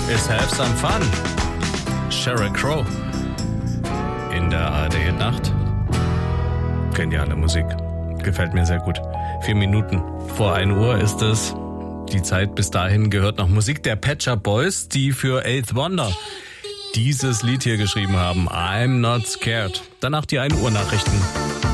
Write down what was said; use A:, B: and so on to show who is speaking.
A: is have some fun. Sheryl Crow in der ARD-Nacht. Geniale Musik. Gefällt mir sehr gut. 4 Minuten vor 1 Uhr ist es. Die Zeit bis dahin gehört noch Musik der Pet Shop Boys, die für Eighth Wonder dieses Lied hier geschrieben haben. I'm Not Scared. Danach die 1 Uhr Nachrichten.